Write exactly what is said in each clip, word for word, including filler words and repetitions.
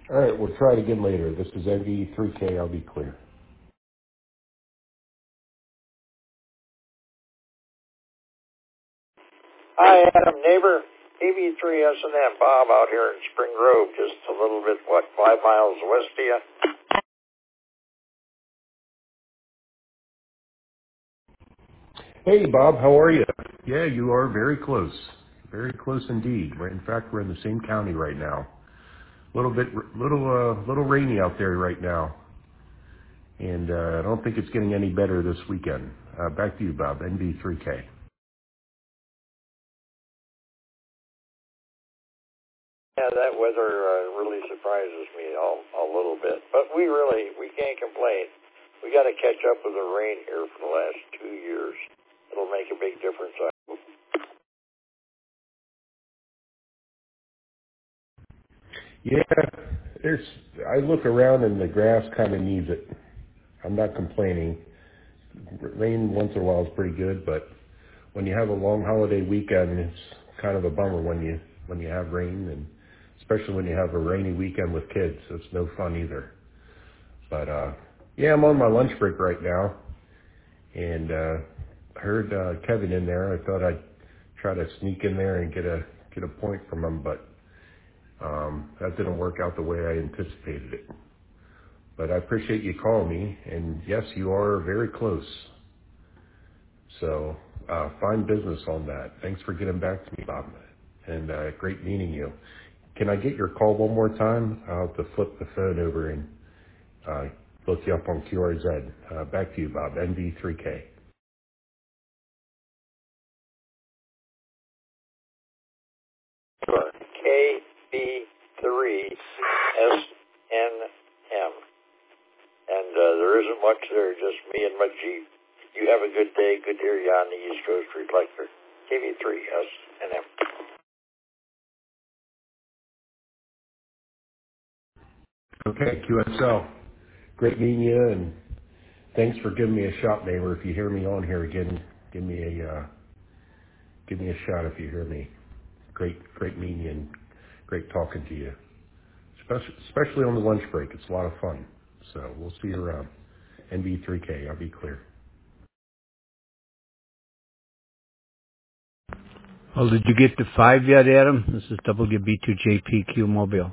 All right, we'll try it again later. This is N V three K. I'll be clear. Hi, Adam, neighbor. A V three S and M, Bob out here in Spring Grove, just a little bit, what, five miles west of you? Hey, Bob, how are you? Yeah, you are very close. Very close indeed. We're- In fact, we're in the same county right now. A little bit, little, uh, little rainy out there right now. And uh, I don't think it's getting any better this weekend. Uh, back to you, Bob, N V three K. Yeah, that weather uh, really surprises me a, a little bit. But we really, we can't complain. We got to catch up with the rain here for the last two years. It'll make a big difference. Yeah, there's. I look around and the grass kind of needs it. I'm not complaining. Rain once in a while is pretty good, but when you have a long holiday weekend, it's kind of a bummer when you when you have rain, and especially when you have a rainy weekend with kids. It's no fun either. But uh, yeah, I'm on my lunch break right now, and uh, I heard uh, Kevin in there. I thought I'd try to sneak in there and get a get a point from him, but um, that didn't work out the way I anticipated it. But I appreciate you calling me, and yes, you are very close. So uh, fine business on that. Thanks for getting back to me, Bob, and uh, great meeting you. Can I get your call one more time? I'll have to flip the phone over and uh, look you up on Q R Z. Uh, back to you, Bob, N V three K. Sure. K B three S N M. And uh, there isn't much there, just me and my Jeep. You have a good day. Good to hear you on the East Coast Reflector. K B three S N M. Okay, Q S L. Great meeting you, and thanks for giving me a shot, neighbor. If you hear me on here again, give me a uh, give me a shot if you hear me. Great, great meeting you and great talking to you. Especially, especially on the lunch break. It's a lot of fun. So we'll see you around. N V three K, I'll be clear. Well, did you get to five yet, Adam? This is W B two J P Q Mobile.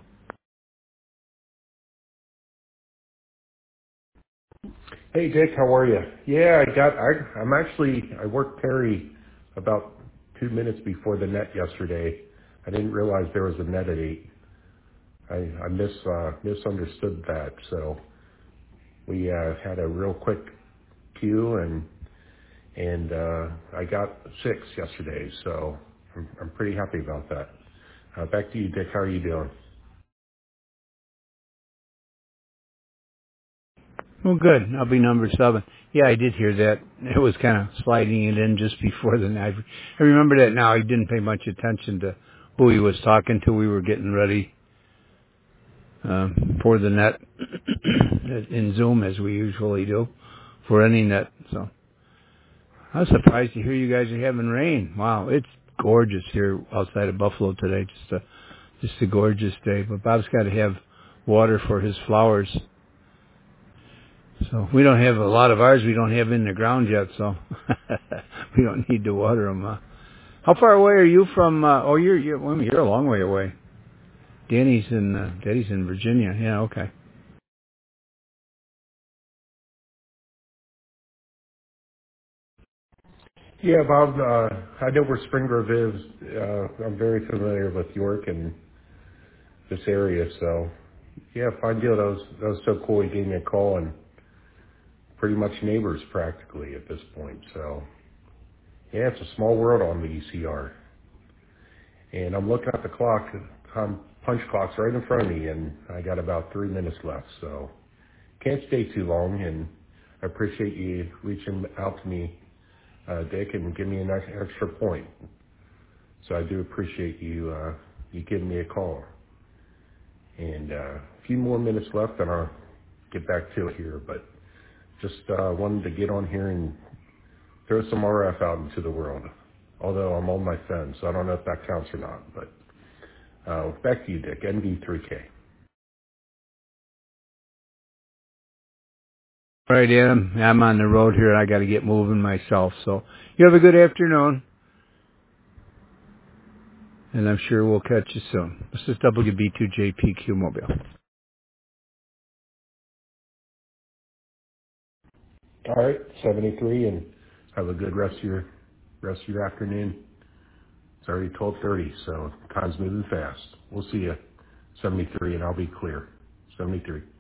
Hey, Dick, how are you? Yeah, I got, I, I'm actually, I worked Perry about two minutes before the net yesterday. I didn't realize there was a net at eight. I, I mis, uh, misunderstood that. So we uh, had a real quick queue, and and uh, I got six yesterday. So I'm, I'm pretty happy about that. Uh, back to you, Dick. How are you doing? Well, good. I'll be number seven. Yeah, I did hear that. It was kind of sliding it in just before the night. I remember that now. I didn't pay much attention to who he was talking to. We were getting ready um, for the net in Zoom, as we usually do, for any net. So I was surprised to hear you guys are having rain. Wow, it's gorgeous here outside of Buffalo today. Just a just a gorgeous day. But Bob's got to have water for his flowers. So we don't have a lot of ours. We don't have in the ground yet, so we don't need to water them. Uh, how far away are you from? Uh, oh, you're you're well, you're a long way away. Danny's in uh, Daddy's in Virginia. Yeah, okay. Yeah, Bob, uh, I know where Spring Grove is. Uh, I'm very familiar with York and this area, so yeah, fine deal. That was, that was so cool. He gave me a call, and pretty much neighbors practically at this point. So yeah, it's a small world on the E C R. And I'm looking at the clock, um, punch clock's right in front of me, and I got about three minutes left, so can't stay too long, and I appreciate you reaching out to me, uh, Dick, and give me an ex- extra point. So I do appreciate you, uh, you giving me a call. And uh, a few more minutes left, and I'll get back to it here, but just uh, wanted to get on here and throw some R F out into the world. Although I'm on my phone, so I don't know if that counts or not, but uh, back to you, Dick, N V three K. All right, Adam. I'm on the road here. I got to get moving myself. So you have a good afternoon, and I'm sure we'll catch you soon. This is W B two J P Q Mobile. All right, seventy-three, and have a good rest of your rest of your afternoon. It's already twelve thirty, so time's moving fast. We'll see you seventy-three, and I'll be clear. seventy-three.